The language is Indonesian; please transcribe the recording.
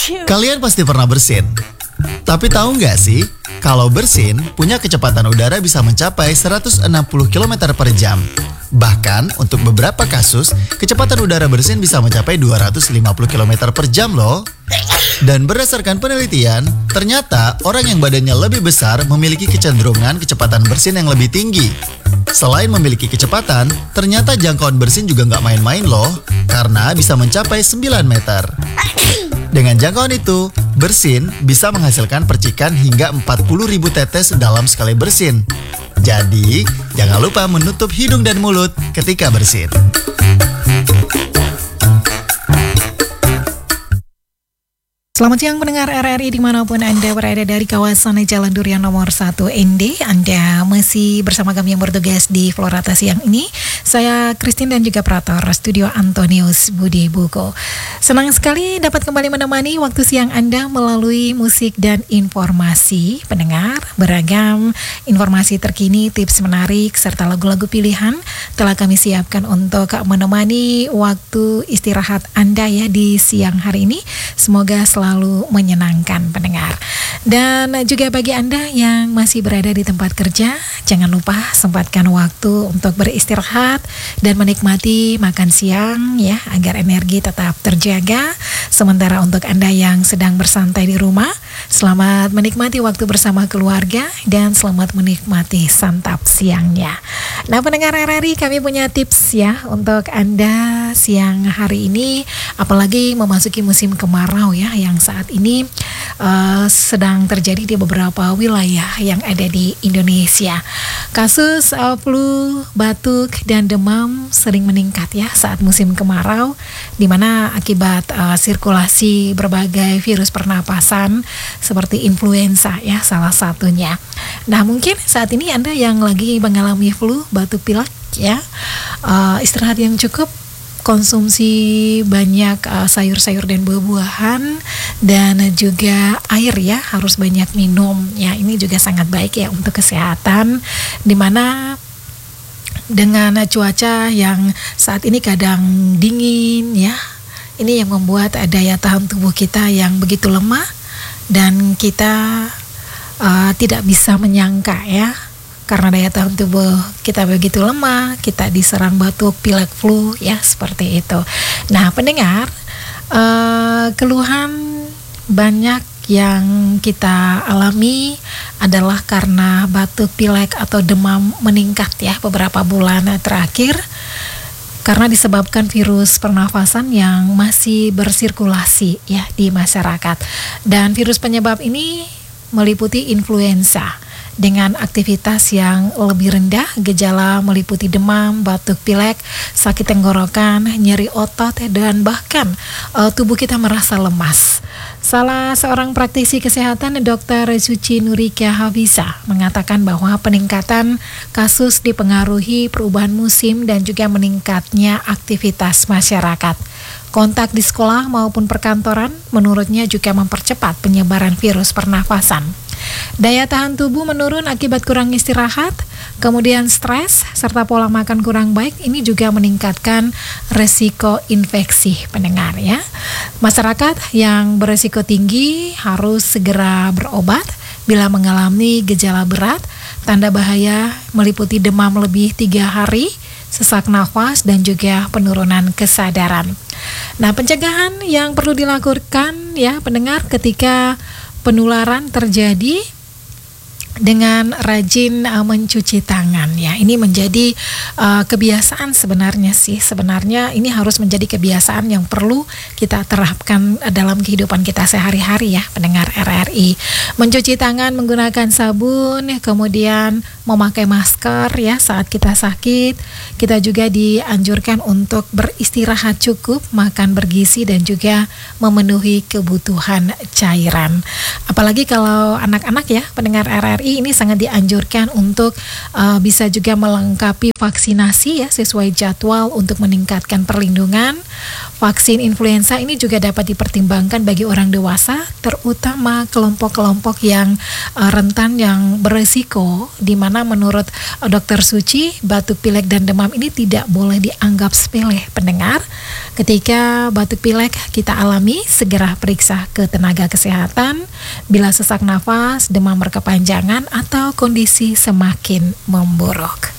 Kalian pasti pernah bersin. Tapi tahu nggak sih, kalau bersin punya kecepatan udara bisa mencapai 160 km per jam. Bahkan untuk beberapa kasus, kecepatan udara bersin bisa mencapai 250 km per jam loh. Dan berdasarkan penelitian, ternyata orang yang badannya lebih besar memiliki kecenderungan kecepatan bersin yang lebih tinggi. Selain memiliki kecepatan, ternyata jangkauan bersin juga nggak main-main loh, karena bisa mencapai 9 meter. Dengan jangkauan itu, bersin bisa menghasilkan percikan hingga 40.000 tetes dalam sekali bersin. Jadi, jangan lupa menutup hidung dan mulut ketika bersin. Selamat siang pendengar RRI dimanapun Anda berada dari kawasan Jalan Durian nomor 1 ND. Anda masih bersama kami yang bertugas di Florata siang ini. Saya Christine dan juga operator studio Antonius Budi Buko. Senang sekali dapat kembali menemani waktu siang Anda melalui musik dan informasi. Pendengar, beragam informasi terkini, tips menarik, serta lagu-lagu pilihan telah kami siapkan untuk menemani waktu istirahat Anda ya di siang hari ini. Semoga selalu menyenangkan pendengar. Dan juga bagi Anda yang masih berada di tempat kerja, jangan lupa sempatkan waktu untuk beristirahat dan menikmati makan siang ya, agar energi tetap terjaga. Sementara untuk Anda yang sedang bersantai di rumah, selamat menikmati waktu bersama keluarga dan selamat menikmati santap siangnya. Nah pendengar RRI, kami punya tips ya untuk Anda siang hari ini, apalagi memasuki musim kemarau ya, yang saat ini sedang terjadi di beberapa wilayah yang ada di Indonesia. Kasus flu, batuk, dan demam sering meningkat ya saat musim kemarau, di mana akibat sirkulasi berbagai virus pernapasan seperti influenza ya salah satunya. Nah mungkin saat ini Anda yang lagi mengalami flu, batuk pilek ya, istirahat yang cukup, konsumsi banyak sayur-sayur dan buah-buahan, dan juga air ya, harus banyak minum ya, ini juga sangat baik ya untuk kesehatan, dimana dengan cuaca yang saat ini kadang dingin ya, ini yang membuat daya tahan tubuh kita yang begitu lemah, dan kita tidak bisa menyangka ya, karena daya tahan tubuh kita begitu lemah, kita diserang batuk, pilek, flu ya, seperti itu. Nah pendengar, keluhan banyak yang kita alami adalah karena batuk, pilek, atau demam meningkat ya beberapa bulan terakhir, karena disebabkan virus pernafasan yang masih bersirkulasi ya di masyarakat. Dan virus penyebab ini meliputi influenza dengan aktivitas yang lebih rendah. Gejala meliputi demam, batuk pilek, sakit tenggorokan, nyeri otot, dan bahkan tubuh kita merasa lemas. Salah seorang praktisi kesehatan, Dr. Suci Nurika Hafiza, mengatakan bahwa peningkatan kasus dipengaruhi perubahan musim dan juga meningkatnya aktivitas masyarakat. Kontak di sekolah maupun perkantoran menurutnya juga mempercepat penyebaran virus pernafasan. Daya tahan tubuh menurun akibat kurang istirahat, kemudian stres, serta pola makan kurang baik, ini juga meningkatkan resiko infeksi pendengar ya. Masyarakat yang beresiko tinggi harus segera berobat bila mengalami gejala berat. Tanda bahaya meliputi demam lebih 3 hari, sesak nafas, dan juga penurunan kesadaran. Nah, pencegahan yang perlu dilakukan ya pendengar ketika penularan terjadi dengan rajin mencuci tangan ya. Ini menjadi kebiasaan sebenarnya sih. Sebenarnya ini harus menjadi kebiasaan yang perlu kita terapkan dalam kehidupan kita sehari-hari ya pendengar RRI. Mencuci tangan menggunakan sabun, kemudian memakai masker ya saat kita sakit. Kita juga dianjurkan untuk beristirahat cukup, makan bergizi, dan juga memenuhi kebutuhan cairan. Apalagi kalau anak-anak ya pendengar RRI, ini sangat dianjurkan untuk bisa juga melengkapi vaksinasi ya sesuai jadwal untuk meningkatkan perlindungan. Vaksin influenza ini juga dapat dipertimbangkan bagi orang dewasa, terutama kelompok-kelompok yang rentan, yang beresiko, di mana menurut Dr. Suci, batuk pilek dan demam ini tidak boleh dianggap sepele. Pendengar, ketika batuk pilek kita alami, segera periksa ke tenaga kesehatan. Bila sesak nafas, demam berkepanjangan, atau kondisi semakin memburuk.